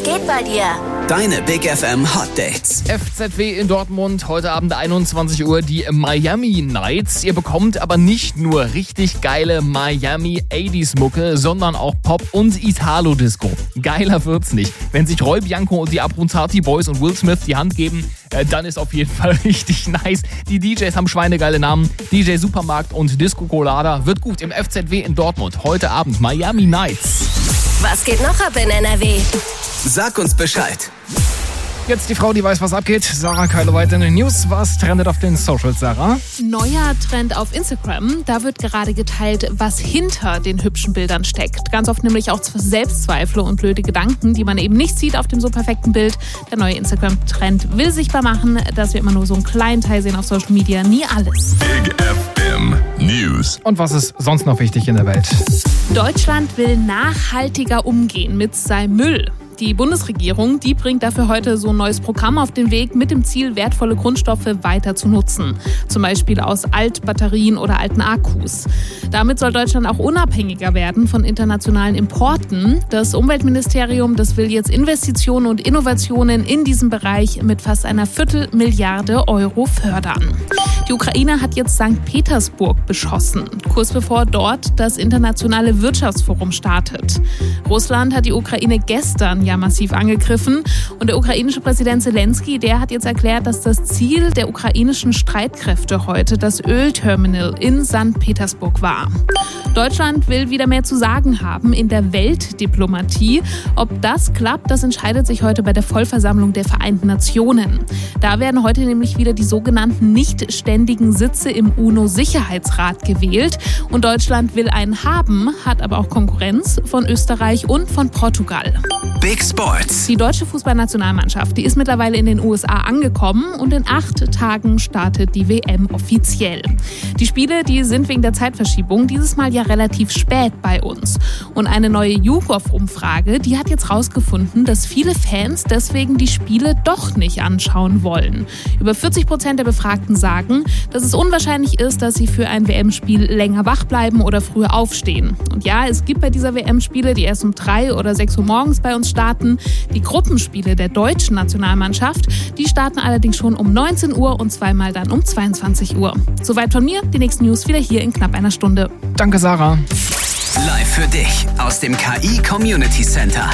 geht bei dir? Deine Big FM Hot Dates. FZW in Dortmund, heute Abend 21 Uhr die Miami Nights. Ihr bekommt aber nicht nur richtig geile Miami 80s Mucke, sondern auch Pop und Italo-Disco. Geiler wird's nicht. Wenn sich Roy Bianco und die Abruzzati Boys und Will Smith die Hand geben, dann ist auf jeden Fall richtig nice. Die DJs haben schweinegeile Namen. DJ Supermarkt und Disco Colada wird gut im FZW in Dortmund. Heute Abend Miami Nights. Was geht noch ab in NRW? Sag uns Bescheid. Jetzt die Frau, die weiß, was abgeht. Sarah Keileweit in den News. Was trendet auf den Socials, Sarah? Neuer Trend auf Instagram. Da wird gerade geteilt, was hinter den hübschen Bildern steckt. Ganz oft nämlich auch Selbstzweifel und blöde Gedanken, die man eben nicht sieht auf dem so perfekten Bild. Der neue Instagram-Trend will sichtbar machen, dass wir immer nur so einen kleinen Teil sehen auf Social Media, nie alles. Big FM News. Und was ist sonst noch wichtig in der Welt? Deutschland will nachhaltiger umgehen mit seinem Müll. Die Bundesregierung, die bringt dafür heute so ein neues Programm auf den Weg mit dem Ziel, wertvolle Grundstoffe weiter zu nutzen. Zum Beispiel aus Altbatterien oder alten Akkus. Damit soll Deutschland auch unabhängiger werden von internationalen Importen. Das Umweltministerium, das will jetzt Investitionen und Innovationen in diesem Bereich mit fast einer Viertelmilliarde Euro fördern. Die Ukraine hat jetzt St. Petersburg beschossen, kurz bevor dort das internationale Wirtschaftsforum startet. Russland hat die Ukraine gestern ja massiv angegriffen und der ukrainische Präsident Zelensky, der hat jetzt erklärt, dass das Ziel der ukrainischen Streitkräfte heute das Ölterminal in St. Petersburg war. Deutschland will wieder mehr zu sagen haben in der Weltdiplomatie. Ob das klappt, das entscheidet sich heute bei der Vollversammlung der Vereinten Nationen. Da werden heute nämlich wieder die sogenannten nicht ständigen Sitze im UNO-Sicherheitsrat gewählt. Und Deutschland will einen haben, hat aber auch Konkurrenz von Österreich und von Portugal. Big Sports. Die deutsche Fußballnationalmannschaft, die ist mittlerweile in den USA angekommen und in 8 Tagen startet die WM offiziell. Die Spiele, die sind wegen der Zeitverschiebung dieses Mal ja relativ spät bei uns. Und eine neue YouGov-Umfrage, die hat jetzt rausgefunden, dass viele Fans deswegen die Spiele doch nicht anschauen wollen. Über 40% der Befragten sagen, dass es unwahrscheinlich ist, dass sie für ein WM-Spiel länger wach bleiben oder früher aufstehen. Und ja, es gibt bei dieser WM Spiele, die erst um 3 oder 6 Uhr morgens bei uns starten. Die Gruppenspiele der deutschen Nationalmannschaft, die starten allerdings schon um 19 Uhr und zweimal dann um 22 Uhr. Soweit von mir, die nächsten News wieder hier in knapp einer Stunde. Danke, Sarah. Live für dich aus dem KI Community Center.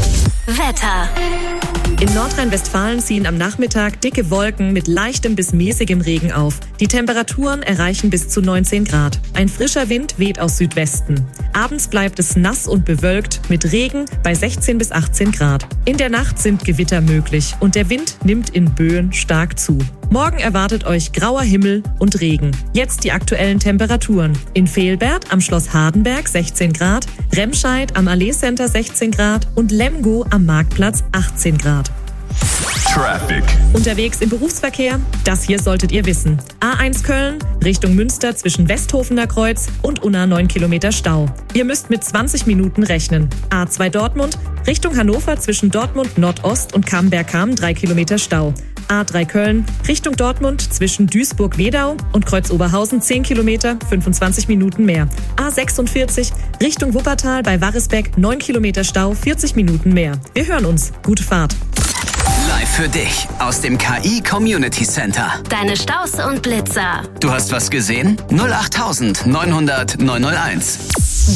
Wetter. In Nordrhein-Westfalen ziehen am Nachmittag dicke Wolken mit leichtem bis mäßigem Regen auf. Die Temperaturen erreichen bis zu 19 Grad. Ein frischer Wind weht aus Südwesten. Abends bleibt es nass und bewölkt mit Regen bei 16 bis 18 Grad. In der Nacht sind Gewitter möglich und der Wind nimmt in Böen stark zu. Morgen erwartet euch grauer Himmel und Regen. Jetzt die aktuellen Temperaturen. In Vehlbert am Schloss Hardenberg 16 Grad, Remscheid am Allee Center 16 Grad und Lemgo am Marktplatz 18 Grad. Traffic. Unterwegs im Berufsverkehr? Das hier solltet ihr wissen. A1 Köln, Richtung Münster zwischen Westhofener Kreuz und Unna 9 Kilometer Stau. Ihr müsst mit 20 Minuten rechnen. A2 Dortmund, Richtung Hannover zwischen Dortmund Nordost und Camberg-Ham 3 Kilometer Stau. A3 Köln, Richtung Dortmund zwischen Duisburg-Wedau und Kreuz-Oberhausen 10 Kilometer, 25 Minuten mehr. A46, Richtung Wuppertal bei Warresbeck 9 Kilometer Stau, 40 Minuten mehr. Wir hören uns. Gute Fahrt. Live für dich aus dem KI Community Center. Deine Staus und Blitzer. Du hast was gesehen? 08900 901.